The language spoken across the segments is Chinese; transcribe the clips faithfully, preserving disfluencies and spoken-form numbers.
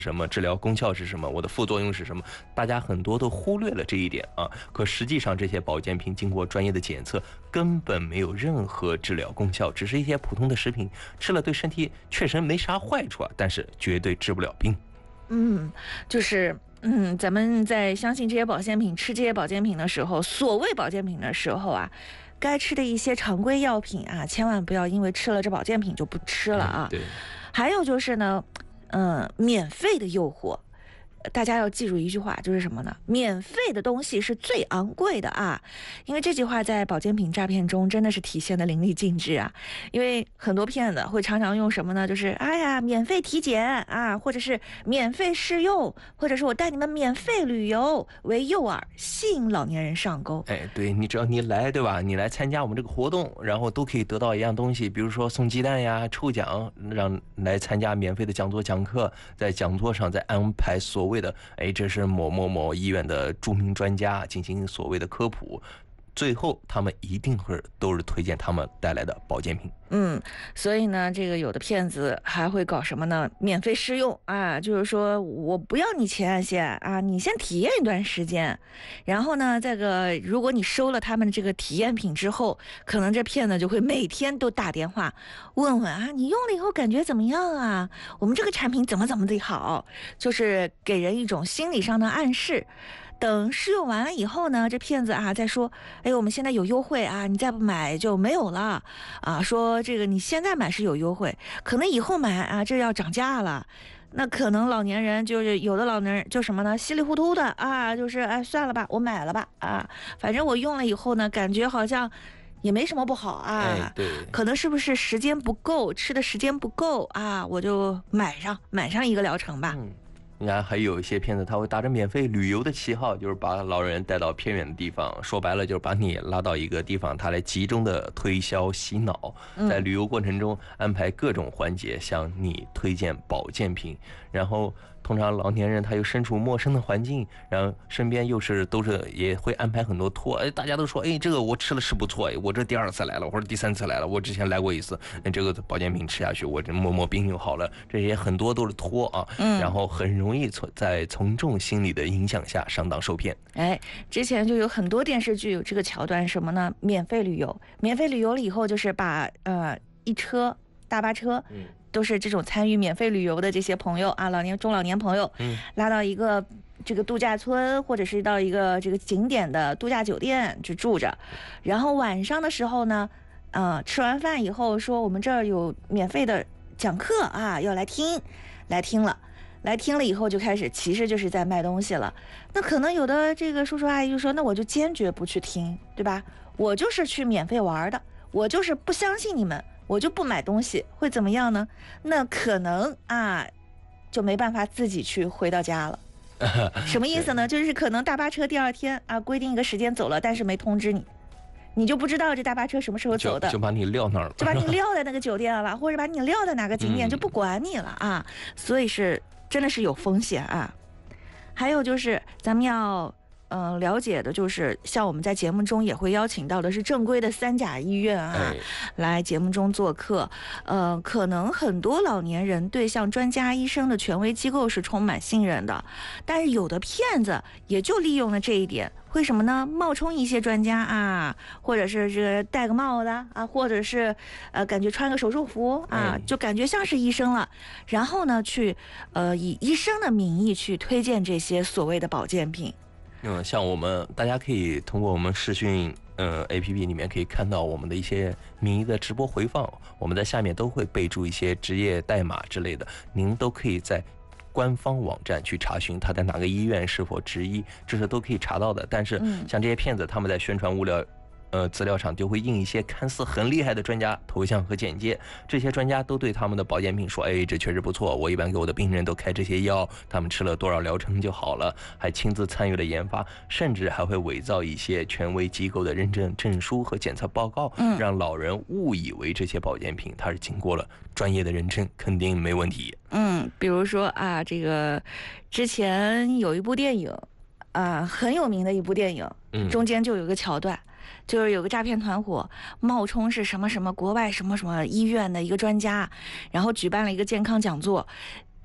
什么，治疗功效是什么，我的副作用是什么，大家很多都忽略了这一点啊。可实际上这些保健品经过专业的检测，根本没有任何治疗功效，只是一些普通的食品，吃了对身体确实没啥坏处啊，但是绝对治不了病。 嗯，就是嗯，咱们在相信这些保健品、吃这些保健品的时候，所谓保健品的时候啊，该吃的一些常规药品啊，千万不要因为吃了这保健品就不吃了啊。 嗯、对。 还有就是呢。嗯，免费的诱惑，大家要记住一句话，就是什么呢？免费的东西是最昂贵的啊！因为这句话在保健品诈骗中真的是体现的淋漓尽致啊！因为很多骗子会常常用什么呢？就是哎呀，免费体检啊，或者是免费试用，或者是我带你们免费旅游为诱饵，吸引老年人上钩。 哎，对，你只要你来，对吧？你来参加我们这个活动，然后都可以得到一样东西，比如说送鸡蛋呀、抽奖，让来参加免费的讲座讲课，在讲座上再安排所谓的哎，这是某某某医院的著名专家进行所谓的科普，最后他们一定会都是推荐他们带来的保健品。 嗯，所以呢，这个有的骗子还会搞什么呢？免费试用啊，就是说我不要你钱先啊，你先体验一段时间，然后呢，这个如果你收了他们的这个体验品之后，可能这骗子就会每天都打电话问问啊，你用了以后感觉怎么样啊？我们这个产品怎么怎么的好，就是给人一种心理上的暗示。等试用完了以后呢，这骗子啊再说，哎，我们现在有优惠啊，你再不买就没有了啊。说这个你现在买是有优惠，可能以后买啊，这要涨价了。那可能老年人就是有的老年人就什么呢，稀里糊涂的啊，就是哎算了吧，我买了吧啊，反正我用了以后呢，感觉好像也没什么不好啊。 哎，对， 可能是不是时间不够，吃的时间不够啊，我就买上买上一个疗程吧。 嗯，你看，还有一些骗子，他会打着免费旅游的旗号，就是把老人带到偏远的地方，说白了就是把你拉到一个地方，他来集中的推销洗脑，在旅游过程中安排各种环节向你推荐保健品，然后通常老年人他又身处陌生的环境，然后身边又是都是也会安排很多托，哎，大家都说，哎，这个我吃了是不错，哎，我这第二次来了，或者第三次来了，我之前来过一次，哎，这个保健品吃下去，我这摸摸病就好了，这些很多都是托啊，嗯，然后很容易从在从众心理的影响下上当受骗。 哎，之前就有很多电视剧有这个桥段，什么呢？免费旅游，免费旅游了以后，就是把呃一车大巴车，嗯。都是这种参与免费旅游的这些朋友啊，老年中老年朋友，嗯，拉到一个这个度假村，或者是到一个这个景点的度假酒店去住着，然后晚上的时候呢，呃，吃完饭以后说我们这儿有免费的讲课啊，要来听，来听了。来听了以后就开始，其实就是在卖东西了。那可能有的这个叔叔阿姨就说，那我就坚决不去听，对吧？我就是去免费玩的，我就是不相信你们。我就不买东西，会怎么样呢？那可能啊，就没办法自己去回到家了。什么意思呢？就是可能大巴车第二天啊规定一个时间走了，但是没通知你，你就不知道这大巴车什么时候走的， 就, 就把你撂那儿了， 就把你撂在那个酒店了，或者把你撂在哪个景点，就不管你了啊。所以是真的是有风险啊。还有就是咱们要。嗯、呃，了解的就是像我们在节目中也会邀请到的是正规的三甲医院啊，哎、来节目中做客。呃，可能很多老年人对像专家医生的权威机构是充满信任的，但是有的骗子也就利用了这一点，为什么呢？冒充一些专家啊，或者是这个戴个帽子啊，或者是呃感觉穿个手术服啊，就感觉像是医生了，然后呢去呃以医生的名义去推荐这些所谓的保健品。 嗯，像我们大家可以通过我们视讯呃 A P P 里面可以看到我们的一些名医的直播回放，我们在下面都会备注一些职业代码之类的，您都可以在官方网站去查询他在哪个医院是否执医，这是都可以查到的。但是像这些骗子，他们在宣传物料呃，资料上就会印一些看似很厉害的专家头像和简介，这些专家都对他们的保健品说，哎，这确实不错，我一般给我的病人都开这些药，他们吃了多少疗程就好了，还亲自参与了研发，甚至还会伪造一些权威机构的认证证书和检测报告，让老人误以为这些保健品它是经过了专业的认证，肯定没问题。 嗯，比如说啊，这个之前有一部电影啊，很有名的一部电影，中间就有一个桥段，就是有个诈骗团伙冒充是什么什么国外什么什么医院的一个专家，然后举办了一个健康讲座，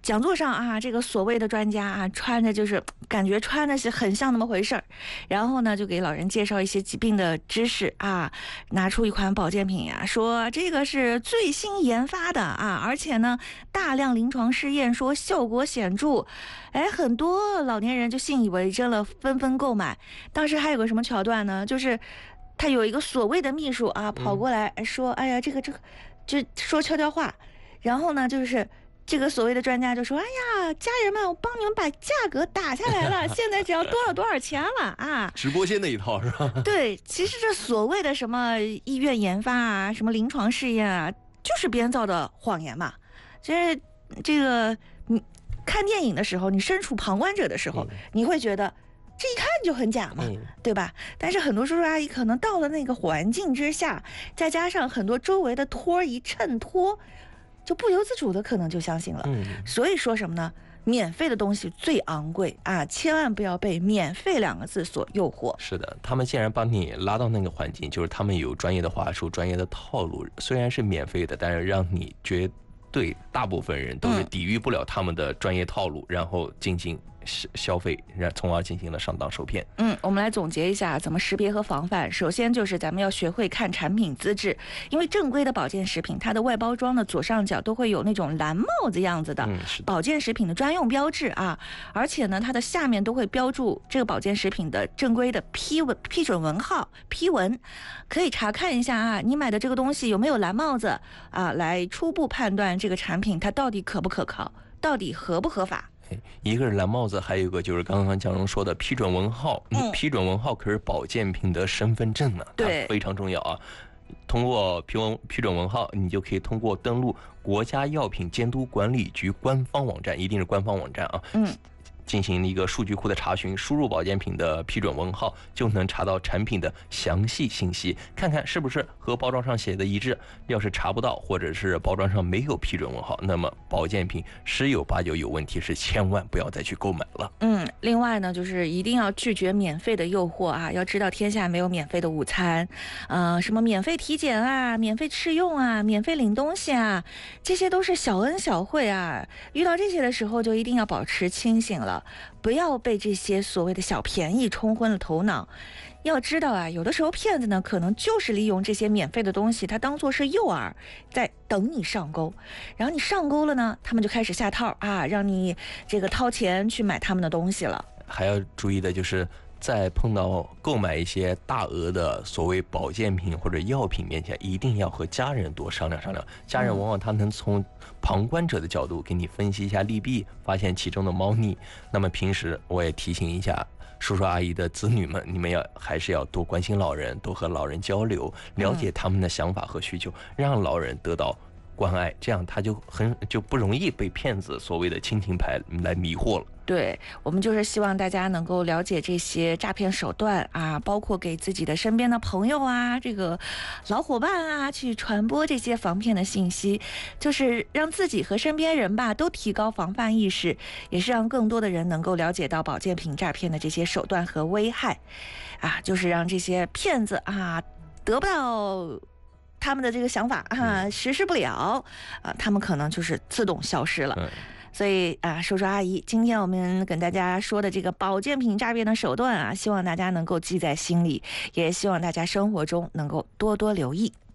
讲座上啊，这个所谓的专家啊，穿着就是感觉穿的是很像那么回事儿，然后呢，就给老人介绍一些疾病的知识啊，拿出一款保健品啊，说这个是最新研发的啊，而且呢，大量临床试验说效果显著，哎，很多老年人就信以为真了，纷纷购买。当时还有个什么桥段呢？就是他有一个所谓的秘书啊，跑过来说：“哎呀，这个这个，就说悄悄话。”然后呢，就是这个所谓的专家就说：“哎呀，家人们，我帮你们把价格打下来了，现在只要多少多少钱了啊！” 直播间那一套是吧？ 对，其实这所谓的什么医院研发啊，什么临床试验啊，就是编造的谎言嘛。其实这个你看电影的时候，你身处旁观者的时候，嗯、你会觉得这一看就很假嘛，嗯、对吧？但是很多叔叔阿姨可能到了那个环境之下，再加上很多周围的托一衬托。就不由自主的可能就相信了，嗯，所以说什么呢？免费的东西最昂贵啊，千万不要被免费两个字所诱惑。 是的，他们既然把你拉到那个环境，就是他们有专业的话术、专业的套路，虽然是免费的，但是让你觉对大部分人都是抵御不了他们的专业套路，嗯、然后进行消费，然从而进行了上当受骗。 嗯，我们来总结一下怎么识别和防范。首先就是咱们要学会看产品资质，因为正规的保健食品，它的外包装的左上角都会有那种蓝帽子样子的保健食品的专用标志啊，而且呢，它的下面都会标注这个保健食品的正规的批文批准文号批文，可以查看一下啊，你买的这个东西有没有蓝帽子啊，来初步判断这个产品它到底可不可靠，到底合不合法。 一个是蓝帽子，还有一个就是刚刚蒋荣说的批准文号。嗯，批准文号可是保健品的身份证呢， 对， 非常重要啊。通过批文批准文号，你就可以通过登录国家药品监督管理局官方网站，一定是官方网站啊。嗯。进行一个数据库的查询，输入保健品的批准文号，就能查到产品的详细信息，看看是不是和包装上写的一致。要是查不到，或者是包装上没有批准文号，那么保健品十有八九有问题，是千万不要再去购买了。 嗯，另外呢，就是一定要拒绝免费的诱惑啊！要知道天下没有免费的午餐，呃，什么免费体检啊，免费试用啊，免费领东西啊，这些都是小恩小惠啊。遇到这些的时候，就一定要保持清醒了。不要被这些所谓的小便宜冲昏了头脑。要知道啊，有的时候骗子呢，可能就是利用这些免费的东西，他当作是诱饵，在等你上钩。然后你上钩了呢，他们就开始下套啊，让你这个掏钱去买他们的东西了。 还要注意的就是，在碰到购买一些大额的所谓保健品或者药品面前，一定要和家人多商量商量。家人往往他能从旁观者的角度给你分析一下利弊，发现其中的猫腻。那么平时我也提醒一下叔叔阿姨的子女们，你们要还是要多关心老人，多和老人交流，了解他们的想法和需求，让老人得到关爱，这样他就很就不容易被骗子所谓的亲情牌来迷惑了。 对，我们就是希望大家能够了解这些诈骗手段啊，包括给自己的身边的朋友啊、这个老伙伴啊，去传播这些防骗的信息，就是让自己和身边人吧都提高防范意识，也是让更多的人能够了解到保健品诈骗的这些手段和危害，啊，就是让这些骗子啊得不到他们的这个想法啊，实施不了啊，他们可能就是自动消失了。嗯，所以啊，叔叔阿姨，今天我们跟大家说的这个保健品诈骗的手段啊，希望大家能够记在心里，也希望大家生活中能够多多留意。